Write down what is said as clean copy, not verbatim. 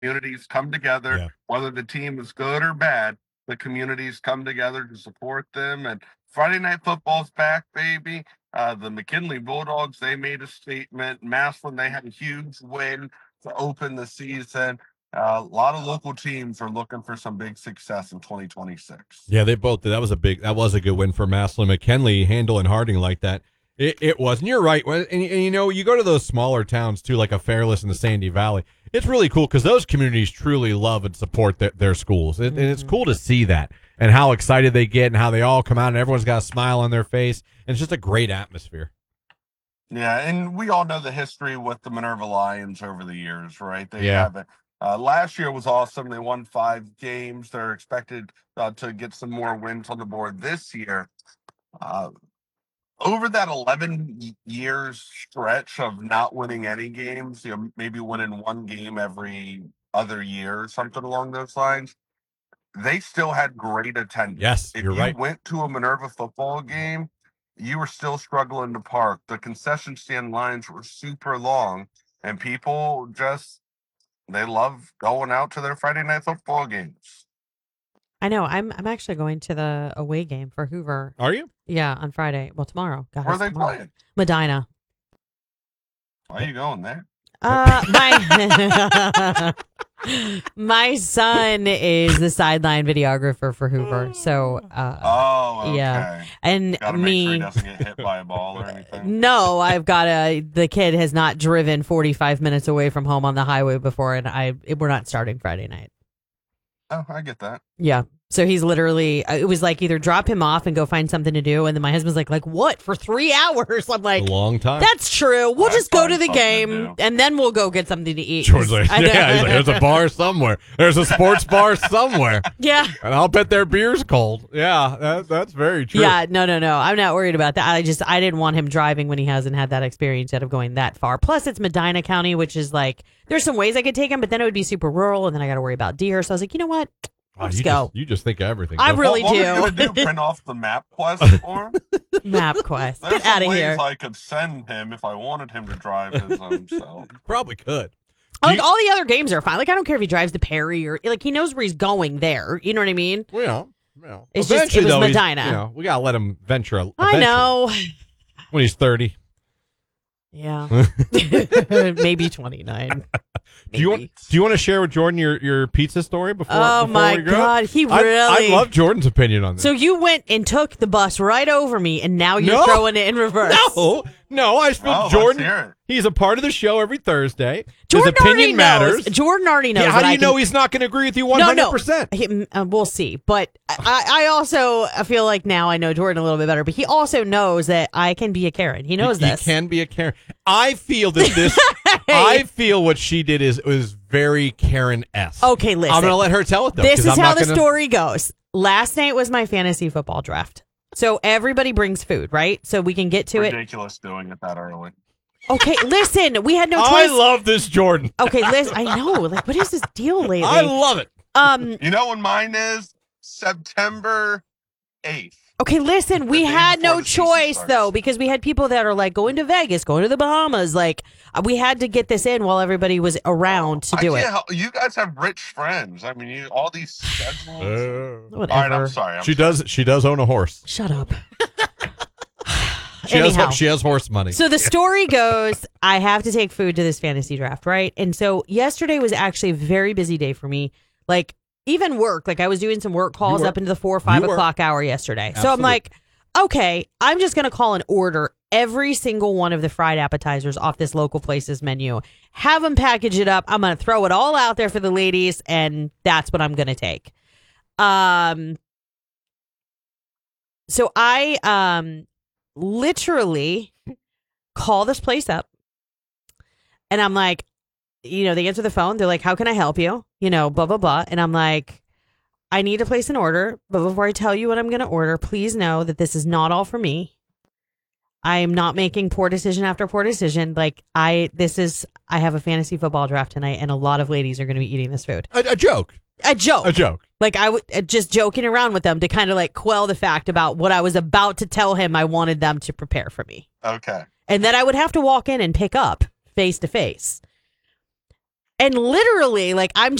communities come together, Yeah. whether the team is good or bad. The communities come together to support them. And Friday Night Football's back, baby. The McKinley Bulldogs, they made a statement. Massillon, they had a huge win to open the season. A lot of local teams are looking for some big success in 2026. Yeah, they both did. That was a good win for Massillon. McKinley handling Harding like that. It was. And you're right. And you go to those smaller towns too, like a Fairless in the Sandy Valley. It's really cool because those communities truly love and support their schools. And it's cool to see that and how excited they get and how they all come out and everyone's got a smile on their face. And it's just a great atmosphere. Yeah, and we all know the history with the Minerva Lions over the years, right? They Yeah. have it. Last year was awesome. They won 5 games. They're expected to get some more wins on the board this year. Over that 11 years stretch of not winning any games, maybe winning one game every other year or something along those lines, they still had great attendance. Yes, if you're you right. went to a Minerva football game, you were still struggling to park. The concession stand lines were super long, and people they love going out to their Friday night football games. I know. I'm actually going to the away game for Hoover. Are you? Yeah, on Friday. Well, tomorrow. Where are they tomorrow. playing? Medina. Why are you going there? My son is the sideline videographer for Hoover. So, okay. yeah. And Gotta make sure he doesn't get hit by a ball or anything. No, the kid has not driven 45 minutes away from home on the highway before, and we're not starting Friday night. Oh, I get that. Yeah. So he's literally, it was like either drop him off and go find something to do. And then my husband's like what? For 3 hours? I'm like, a long time. That's true. We'll just go to the something to game do. and then we'll go get something to eat. George's like, he's like, there's a bar somewhere. There's a sports bar somewhere. Yeah. And I'll bet their beer's cold. Yeah, that's very true. Yeah, no. I'm not worried about that. I didn't want him driving when he hasn't had that experience yet of going that far. Plus, it's Medina County, which is like, there's some ways I could take him, but then it would be super rural, and then I got to worry about deer. So I was like, you know what? Let's go. You just think of everything. I really what do. What are you going to do? Print off the MapQuest form? MapQuest. There's Get out some of ways here. I could send him if I wanted him to drive his own self. Probably could. Like all the other games are fine. Like I don't care if he drives to Perry or like he knows where he's going there. You know what I mean? Well, it's just it was Medina. We gotta let him venture. I know. When he's 30. Yeah. Maybe 29. Do you want to share with Jordan your pizza story before? Oh my we go? God, he really. I love Jordan's opinion on this. So you went and took the bus right over me, and now you're throwing it in reverse. No, I spent Jordan. He's a part of the show every Thursday. Jordan His opinion matters. Jordan already knows. Yeah, how do you know he's not going to agree with you 100%? No. We'll see. But I also feel like now I know Jordan a little bit better. But he also knows that I can be a Karen. He knows this. He can be a Karen. I feel that this. I feel what she did was very Karen-esque. Okay, listen. I'm going to let her tell it though. This is how the story goes. Last night was my fantasy football draft. So everybody brings food, right? So we can get to it. Ridiculous doing it that early. Okay, listen, we had no choice. I love this, Jordan. Okay, listen, I know. Like, what is this deal lately? I love it. You know when mine is? September 8th. Okay, listen, we had no choice, though, because we had people that are like going to Vegas, going to the Bahamas. Like, we had to get this in while everybody was around to do it. You guys have rich friends. I mean, all these schedules. Whatever. All right, I'm sorry. She does own a horse. Shut up. She has horse money. So the story goes, I have to take food to this fantasy draft, right? And so yesterday was actually a very busy day for me. Like, even work, like I was doing some work calls up into the 4 or 5 o'clock hour yesterday. Absolutely. So I'm like, okay, I'm just going to call and order every single one of the fried appetizers off this local place's menu. Have them package it up. I'm going to throw it all out there for the ladies, and that's what I'm going to take. So I literally call this place up, and I'm like, they answer the phone. They're like, how can I help you? Blah, blah, blah. And I'm like, I need to place an order. But before I tell you what I'm going to order, please know that this is not all for me. I am not making poor decision after poor decision. Like I have a fantasy football draft tonight, and a lot of ladies are going to be eating this food. A joke. Like I would just joking around with them to kind of like quell the fact about what I was about to tell him. I wanted them to prepare for me. Okay. And then I would have to walk in and pick up face to face. And literally, like, I'm